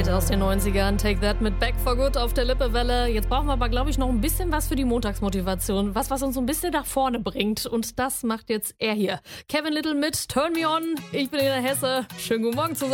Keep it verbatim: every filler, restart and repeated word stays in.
Hit aus den neunzigern. Take That mit Back for Good auf der Lippewelle. Jetzt brauchen wir aber, glaube ich, noch ein bisschen was für die Montagsmotivation. Was, was uns so ein bisschen nach vorne bringt. Und das macht jetzt er hier. Kevin Lyttle mit Turn Me On. Ich bin Ina Hesse. Schönen guten Morgen zusammen.